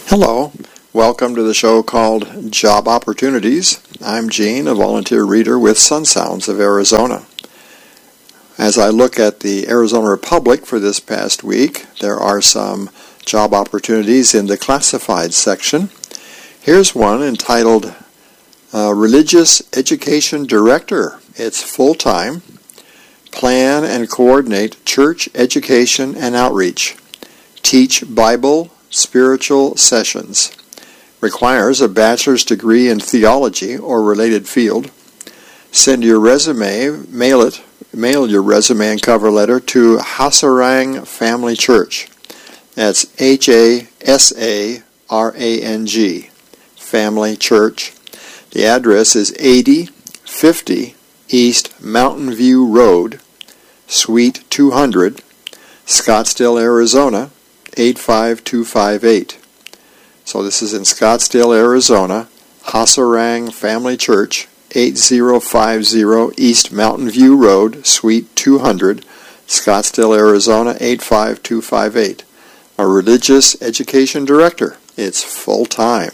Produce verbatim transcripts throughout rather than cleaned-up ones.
Hello, welcome to the show called Job Opportunities. I'm Gene, a volunteer reader with Sun Sounds of Arizona. As I look at the Arizona Republic for this past week, there are some job opportunities in the classified section. Here's one entitled uh, Religious Education Director. It's full-time. Plan and coordinate church education and outreach. Teach Bible spiritual sessions. Requires a bachelor's degree in theology or related field. Send your resume, mail it, mail your resume and cover letter to Hasarang Family Church. That's H A S A R A N G, Family Church. The address is eighty fifty East Mountain View Road, Suite two hundred, Scottsdale, Arizona, eight five two five eight. So this is in Scottsdale, Arizona, Hasarang Family Church, eighty fifty East Mountain View Road, Suite two hundred, Scottsdale, Arizona, eight five two five eight. A religious education director. It's full-time.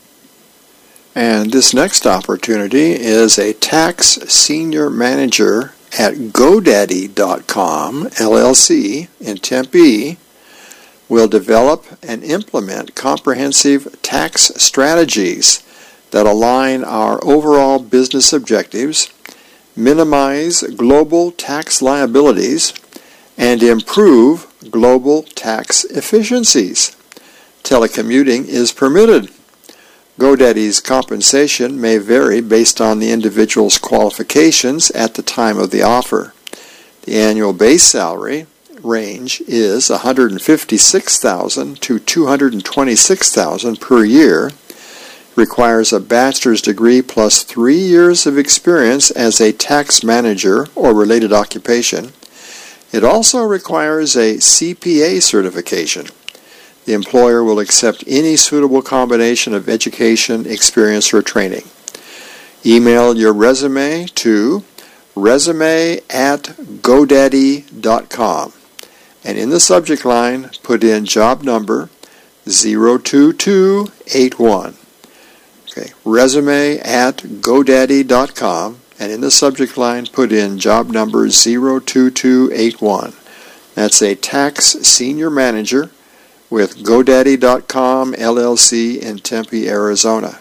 And this next opportunity is a tax senior manager at GoDaddy dot com, L L C, in Tempe. Will develop and implement comprehensive tax strategies that align our overall business objectives, minimize global tax liabilities, and improve global tax efficiencies. Telecommuting is permitted. GoDaddy's compensation may vary based on the individual's qualifications at the time of the offer. The annual base salary range is one hundred fifty-six thousand dollars to two hundred twenty-six thousand dollars per year. Requires a bachelor's degree plus three years of experience as a tax manager or related occupation. It also requires a C P A certification. The employer will accept any suitable combination of education, experience, or training. Email your resume to resume at GoDaddy dot com. And in the subject line, put in job number zero two two eight one. Okay, resume at GoDaddy dot com, and in the subject line, put in job number zero two two eight one. That's a tax senior manager with GoDaddy dot com, L L C in Tempe, Arizona.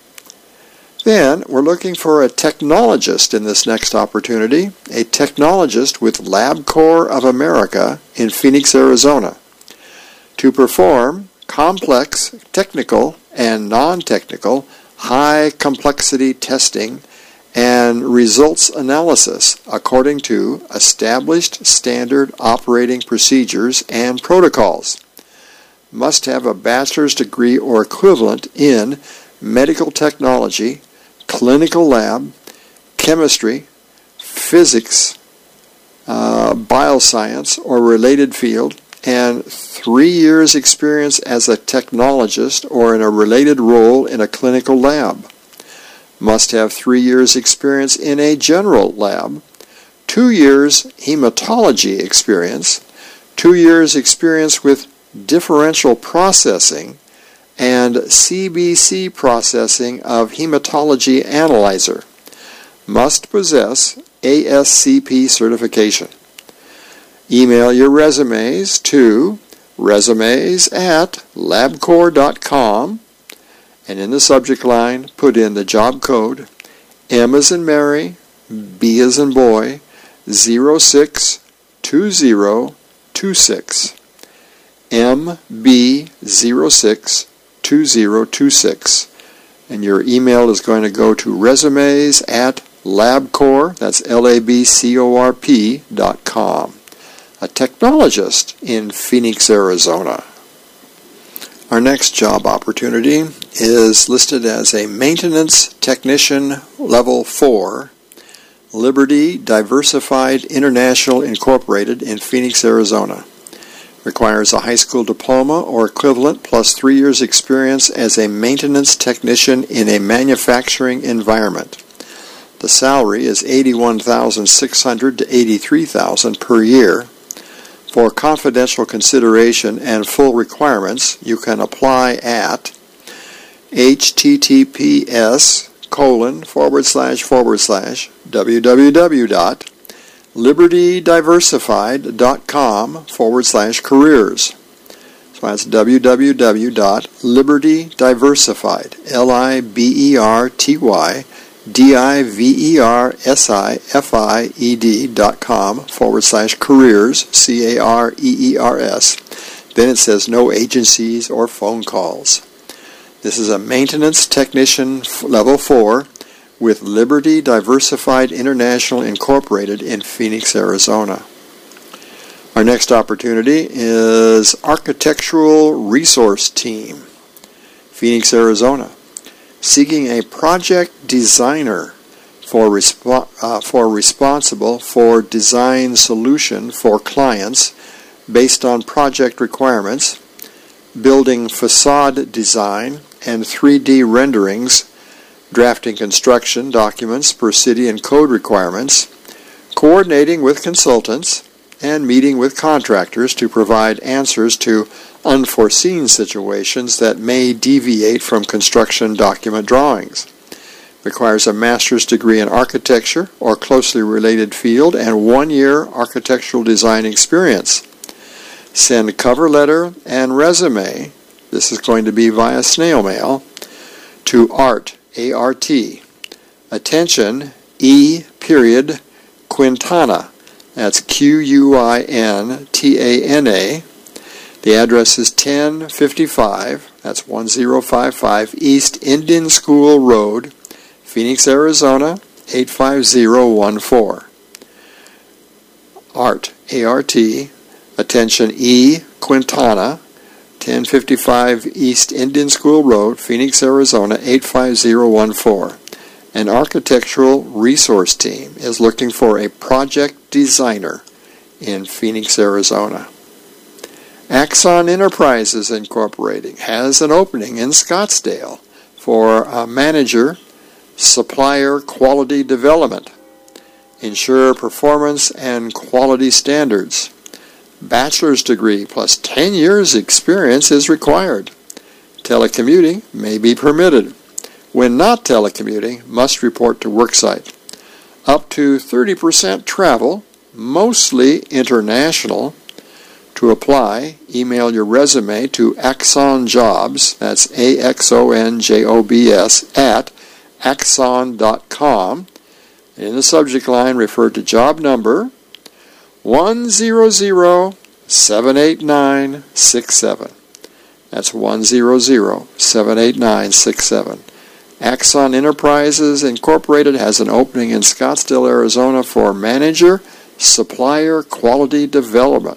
Then, we're looking for a technologist in this next opportunity, a technologist with LabCorp of America in Phoenix, Arizona, to perform complex, technical, and non-technical, high-complexity testing and results analysis according to established standard operating procedures and protocols. Must have a bachelor's degree or equivalent in medical technology, clinical lab, chemistry, physics, uh, bioscience, or related field, and three years experience as a technologist or in a related role in a clinical lab. Must have three years experience in a general lab, two years hematology experience, two years experience with differential processing, and C B C processing of hematology analyzer. Must possess A S C P certification. Email your resumes to resumes at LabCorp dot com, and in the subject line, put in the job code M as in Mary, B as in boy, zero six two zero two six. M B zero six two zero two six, and your email is going to go to resumes at LabCorp, that's L A B C O R P dot com. A technologist in Phoenix, Arizona. Our next job opportunity is listed as a maintenance technician level four, Liberty Diversified International Incorporated in Phoenix, Arizona. Requires a high school diploma or equivalent plus three years experience as a maintenance technician in a manufacturing environment. The salary is eighty-one thousand six hundred dollars to eighty-three thousand dollars per year. For confidential consideration and full requirements, you can apply at https colon forward slash forward slash www.libertydiversified.com forward slash careers. So that's www.libertydiversified, L I B E R T Y D I V E R S I F I E D dot com forward slash careers, C A R E E R S. Then it says no agencies or phone calls. This is a maintenance technician level four with Liberty Diversified International Incorporated in Phoenix, Arizona. Our next opportunity is Architectural Resource Team, Phoenix, Arizona. Seeking a project designer for, resp- uh, for responsible for design solution for clients based on project requirements, building facade design and three D renderings, drafting construction documents per city and code requirements, coordinating with consultants, and meeting with contractors to provide answers to unforeseen situations that may deviate from construction document drawings. Requires a master's degree in architecture or closely related field and one year architectural design experience. Send cover letter and resume, this is going to be via snail mail, to art, A R T, attention, E period, Quintana, that's Q U I N T A N A. The address is ten fifty-five, that's ten fifty-five East Indian School Road, Phoenix, Arizona, eight five zero one four. Art, A R T, attention E, Quintana, ten fifty-five East Indian School Road, Phoenix, Arizona, eight five zero one four. An architectural resource team is looking for a project designer in Phoenix, Arizona. Axon Enterprises Incorporated has an opening in Scottsdale for a manager, supplier quality development. Ensure performance and quality standards. Bachelor's degree plus ten years experience is required. Telecommuting may be permitted. When not telecommuting, must report to worksite. Up to thirty percent travel, mostly international. To apply, email your resume to Axon Jobs, that's A X O N J O B S, at axon dot com. In the subject line, refer to job number one zero zero seven eight nine six seven. That's one zero zero seven eight nine six seven. Axon Enterprises Incorporated has an opening in Scottsdale, Arizona for manager, supplier quality development.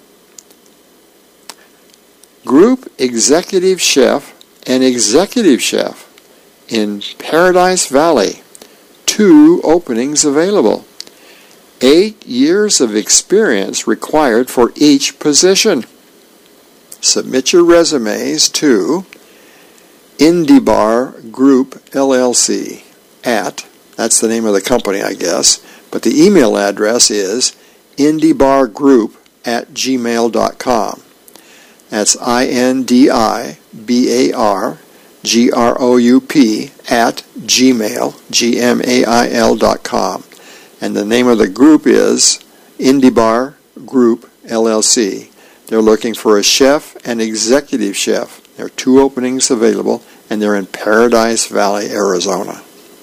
Group executive chef and executive chef in Paradise Valley. Two openings available. Eight years of experience required for each position. Submit your resumes to IndieBar Group L L C at, that's the name of the company I guess, but the email address is indiebargroup at gmail dot com. That's I N D I B A R G R O U P at gmail, G M A I L dot com. And the name of the group is IndieBar Group L L C. They're looking for a chef and executive chef. There are two openings available, and they're in Paradise Valley, Arizona.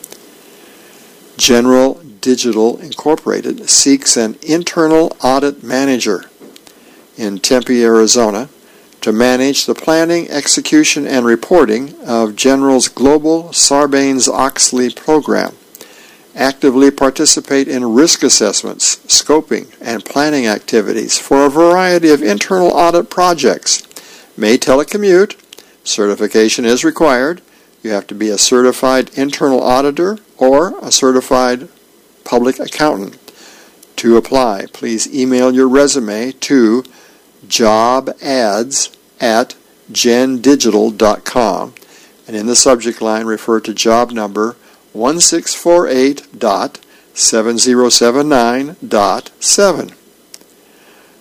General Digital Incorporated seeks an internal audit manager in Tempe, Arizona, to manage the planning, execution, and reporting of General's Global Sarbanes-Oxley program. Actively participate in risk assessments, scoping, and planning activities for a variety of internal audit projects. May telecommute. Certification is required. You have to be a certified internal auditor or a certified public accountant. To apply, please email your resume to jobads at gendigital dot com, and in the subject line refer to job number one six four eight dot seven zero seven nine dot seven.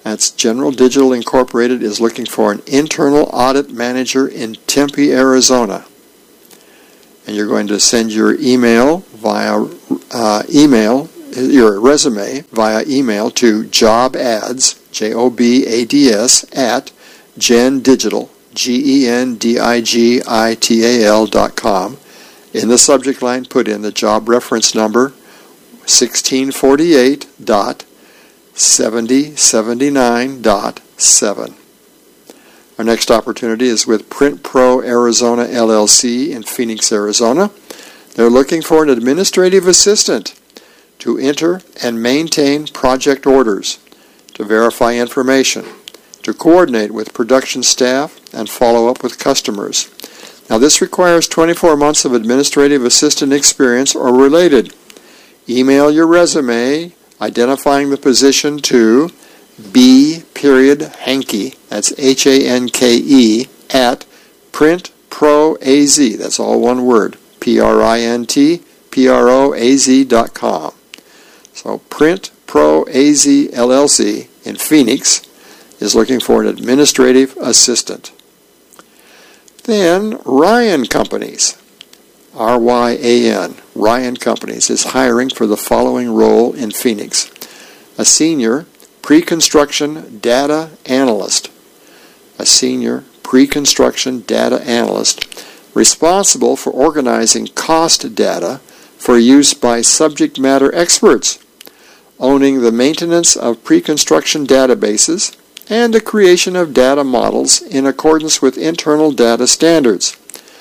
That's General Digital Incorporated is looking for an internal audit manager in Tempe, Arizona. And you're going to send your email via uh, email, your resume via email to jobads, J O B A D S, at gendigital, G E N D I G I T A L dot com. In the subject line, put in the job reference number sixteen forty-eight dot seventy seventy-nine dot seven. Our next opportunity is with Print Pro Arizona L L C in Phoenix, Arizona. They're looking for an administrative assistant to enter and maintain project orders, to verify information, to coordinate with production staff, and follow up with customers. Now, this requires twenty-four months of administrative assistant experience or related. Email your resume identifying the position to B period Hanke, that's H A N K E, at Print Pro A Z, that's all one word, P R I N T P R O A Z dot com. So Print Pro A Z L L C in Phoenix is looking for an administrative assistant. Then Ryan Companies, R Y A N, Ryan Companies is hiring for the following role in Phoenix: a senior pre-construction data analyst, a senior pre-construction data analyst responsible for organizing cost data for use by subject matter experts, owning the maintenance of pre-construction databases and the creation of data models in accordance with internal data standards.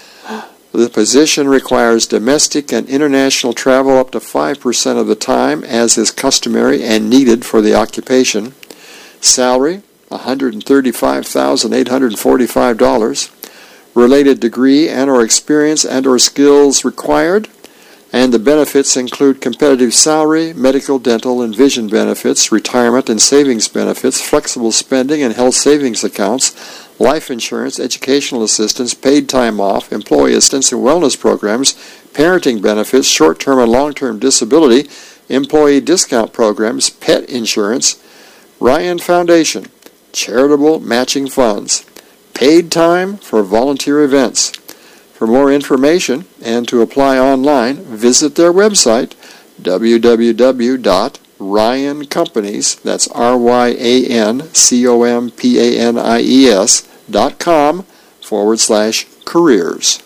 The position requires domestic and international travel up to five percent of the time, as is customary and needed for the occupation. Salary, one hundred thirty-five thousand eight hundred forty-five dollars. Related degree and or experience and or skills required. And the benefits include competitive salary, medical, dental, and vision benefits, retirement and savings benefits, flexible spending and health savings accounts, life insurance, educational assistance, paid time off, employee assistance and wellness programs, parenting benefits, short-term and long-term disability, employee discount programs, pet insurance, Ryan Foundation, charitable matching funds, paid time for volunteer events. For more information and to apply online, visit their website, w w w dot ryan companies, that's R Y A N C O M P A N I E S, dot com forward slash careers.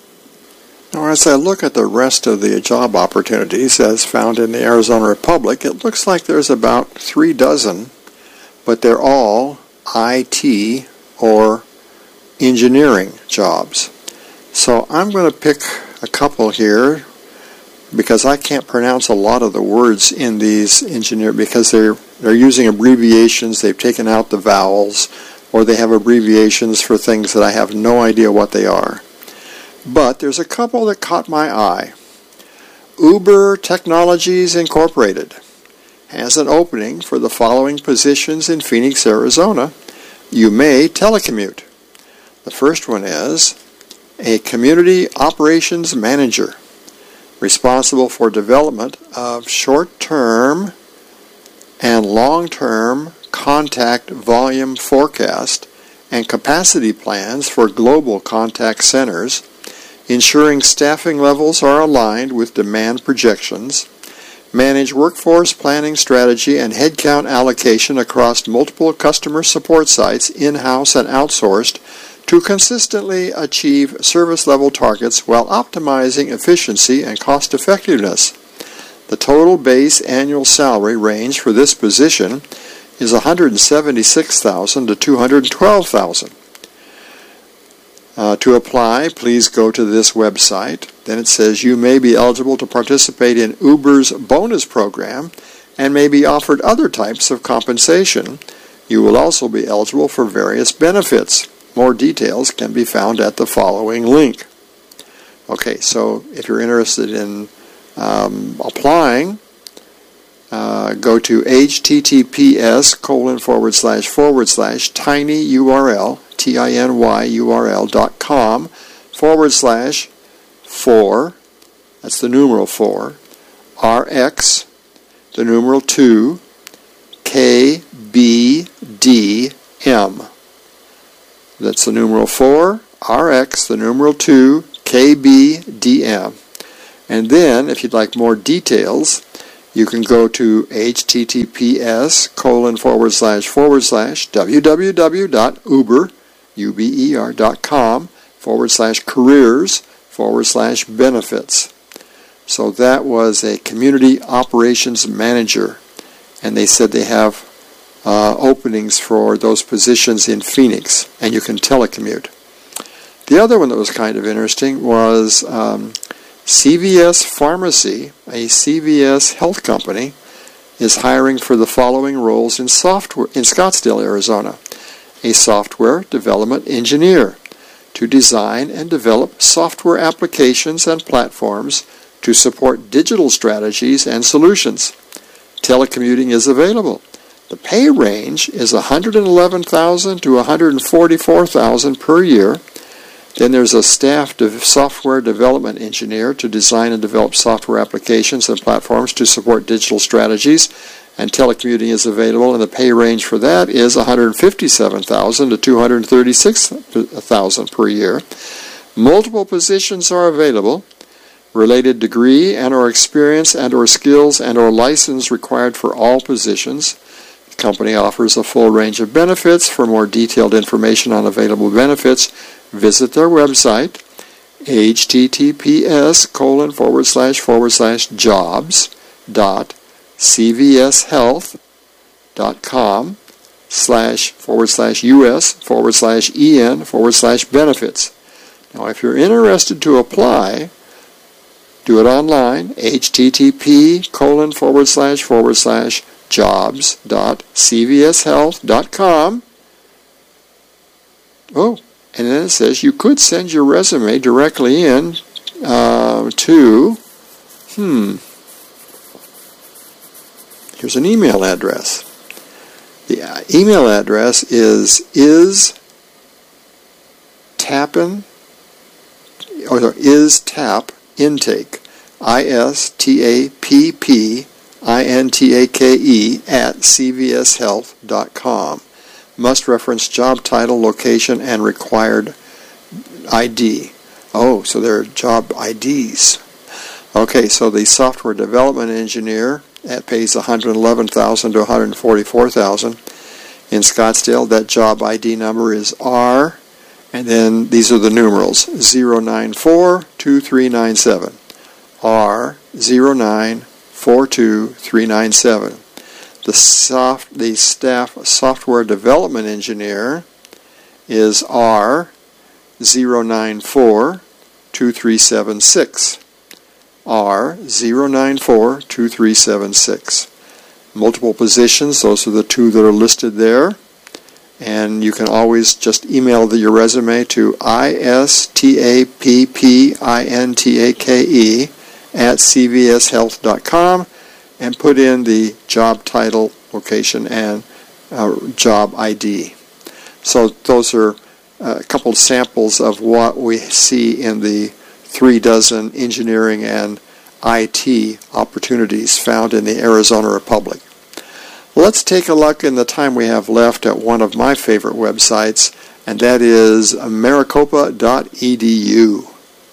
Now, as I look at the rest of the job opportunities as found in the Arizona Republic, it looks like there's about three dozen, but they're all I T or engineering jobs. So I'm going to pick a couple here because I can't pronounce a lot of the words in these engineer because they're they're using abbreviations. They've taken out the vowels, or they have abbreviations for things that I have no idea what they are. But there's a couple that caught my eye. Uber Technologies Incorporated has an opening for the following positions in Phoenix, Arizona. You may telecommute. The first one is a community operations manager responsible for development of short-term and long-term contact volume forecast and capacity plans for global contact centers, ensuring staffing levels are aligned with demand projections, manage workforce planning strategy and headcount allocation across multiple customer support sites, in-house and outsourced, to consistently achieve service level targets while optimizing efficiency and cost effectiveness. The total base annual salary range for this position is one hundred seventy-six thousand dollars to two hundred twelve thousand dollars. Uh, to apply, please go to this website. Then it says you may be eligible to participate in Uber's bonus program and may be offered other types of compensation. You will also be eligible for various benefits. More details can be found at the following link. Okay, so if you're interested in um, applying, uh, go to https colon forward slash forward slash tinyurl, T I N Y U R L dot com forward slash four, that's the numeral four, R X, the numeral two, K B D M. That's the numeral four, R X, the numeral two, K B D M. And then, if you'd like more details, you can go to https colon forward slash forward slash www.uber, U-B-E-R dot com forward slash careers forward slash benefits. So that was a community operations manager, and they said they have uh, openings for those positions in Phoenix, and you can telecommute. The other one that was kind of interesting was um, C V S Pharmacy, a C V S health company, is hiring for the following roles in software in Scottsdale, Arizona. A software development engineer to design and develop software applications and platforms to support digital strategies and solutions. Telecommuting is available. The pay range is one hundred eleven thousand dollars to one hundred forty-four thousand dollars per year. Then there's a staff de- software development engineer to design and develop software applications and platforms to support digital strategies, and telecommuting is available, and the pay range for that is one hundred fifty-seven thousand dollars to two hundred thirty-six thousand dollars per year. Multiple positions are available. Related degree and or experience and or skills and or license required for all positions. The company offers a full range of benefits. For more detailed information on available benefits, visit their website, https colon forward slash forward slash jobs dot cvshealth dot com slash forward slash us forward slash en forward slash benefits. Now, if you're interested to apply, do it online, http colon forward slash forward slash jobs dot cvshealth dot com. Oh, and then it says you could send your resume directly in uh, to, hmm, here's an email address. The uh, email address is is tappin, or is tap intake, I S T A P P I N T A K E at c v s health dot com. Must reference job title, location, and required I D. Oh, so there are job I Ds. Okay, so the software development engineer, that pays one hundred eleven thousand dollars to one hundred forty-four thousand dollars. In Scottsdale, that job I D number is R, and then these are the numerals, zero nine four two three nine seven. R zero nine four two three nine seven. The soft, the staff software development engineer is R zero nine four two three seven six. R zero nine four two three seven six. Multiple positions, those are the two that are listed there. And you can always just email the, your resume to I S T A P P I N T A K E at c v s health dot com and put in the job title, location, and uh, job I D. So those are a couple of samples of what we see in the three dozen engineering and I T opportunities found in the Arizona Republic. Let's take a look in the time we have left at one of my favorite websites, and that is maricopa dot e d u.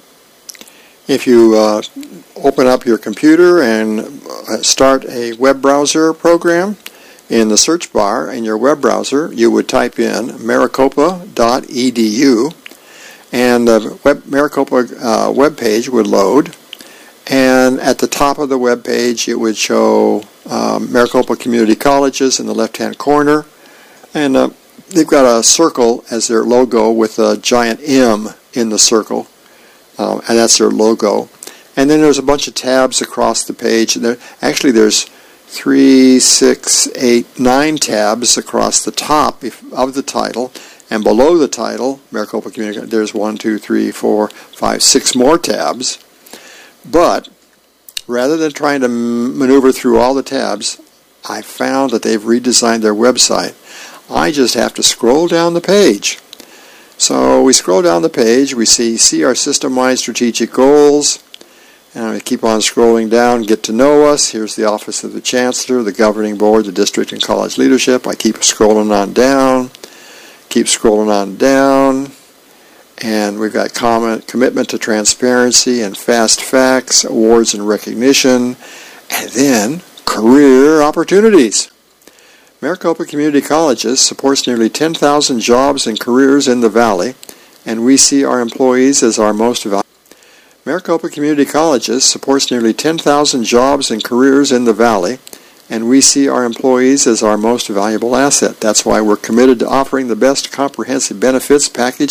If you uh, open up your computer and start a web browser program, in the search bar in your web browser, you would type in maricopa dot e d u, and the web, Maricopa uh, web page would load, and at the top of the web page it would show um, Maricopa Community Colleges in the left-hand corner, and uh, they've got a circle as their logo with a giant M in the circle, uh, and that's their logo. And then there's a bunch of tabs across the page. There, actually, there's three, six, eight, nine tabs across the top of the title, and below the title, Maricopa Community, there's one, two, three, four, five, six more tabs. But rather than trying to maneuver through all the tabs, I found that they've redesigned their website. I just have to scroll down the page. So we scroll down the page, we see, see our system-wide strategic goals. And I'm going to keep on scrolling down, get to know us. Here's the Office of the Chancellor, the Governing Board, the District and College Leadership. I keep scrolling on down, keep scrolling on down. And we've got comment, commitment to transparency and fast facts, awards and recognition, and then career opportunities. Maricopa Community Colleges supports nearly ten thousand jobs and careers in the Valley, and we see our employees as our most valuable. Maricopa Community Colleges supports nearly ten thousand jobs and careers in the Valley, and we see our employees as our most valuable asset. That's why we're committed to offering the best comprehensive benefits package